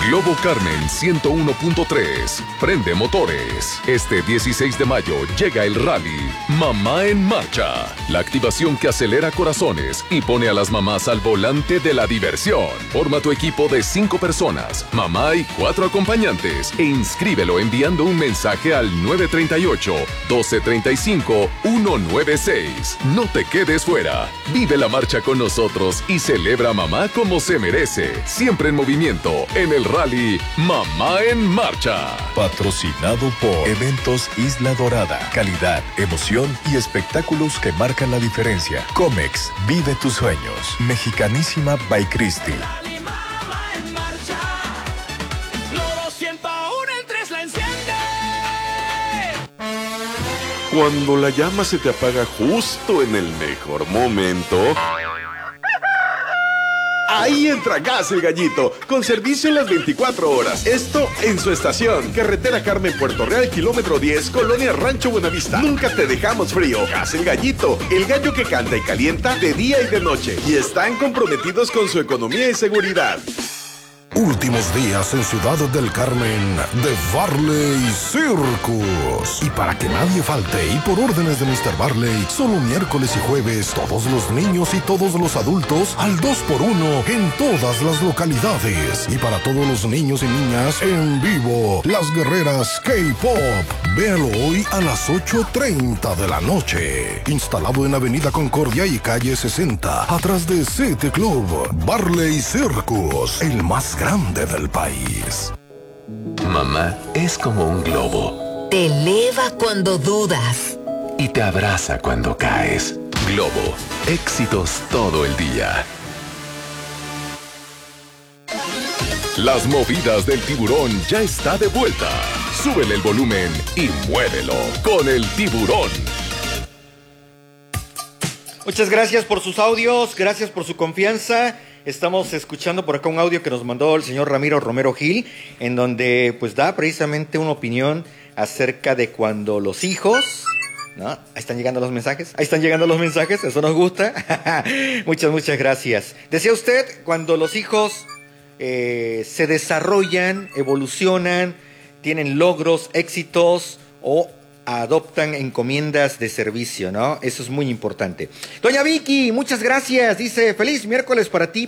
Globo Carmen 101.3. Prende motores. Este 16 de mayo llega el rally Mamá en Marcha. La activación que acelera corazones y pone a las mamás al volante de la diversión. Forma tu equipo de 5 personas, mamá y 4 acompañantes e inscríbelo enviando un mensaje al 938-1235-196. No te quedes fuera. Vive la marcha con nosotros y celebra a mamá como se merece. Siempre en movimiento en el rally Mamá en Marcha. Patrocinado por Eventos Isla Dorada. Calidad, emoción y espectáculos que marcan la diferencia. Comex, vive tus sueños. Mexicanísima by Cristi. Cuando la llama se te apaga justo en el mejor momento, ahí entra Gas El Gallito, con servicio en las 24 horas. Esto en su estación, Carretera Carmen Puerto Real, kilómetro 10, Colonia Rancho Buenavista. Nunca te dejamos frío. Gas El Gallito, el gallo que canta y calienta de día y de noche. Y están comprometidos con su economía y seguridad. Últimos días en Ciudad del Carmen de Barley Circus. Y para que nadie falte y por órdenes de Mr. Barley, solo miércoles y jueves, todos los niños y todos los adultos al 2x1 en todas las localidades. Y para todos los niños y niñas en vivo, Las Guerreras K-Pop. Véalo hoy a las 8:30 de la noche. Instalado en Avenida Concordia y calle 60, atrás de City Club. Barley Circus, el más grande del país. Mamá es como un globo. Te eleva cuando dudas Y te abraza cuando caes. Globo, éxitos todo el día. Las movidas del tiburón ya está de vuelta. Súbele el volumen y muévelo con el tiburón. Muchas gracias por sus audios, gracias por su confianza. Estamos escuchando por acá un audio que nos mandó el señor Ramiro Romero Gil, en donde pues da precisamente una opinión acerca de cuando los hijos... ¿no? Ahí están llegando los mensajes, eso nos gusta. Muchas gracias. Decía usted, cuando los hijos se desarrollan, evolucionan, tienen logros, éxitos o adoptan encomiendas de servicio, ¿no? Eso es muy importante. Doña Vicky, muchas gracias. Dice, feliz miércoles para ti,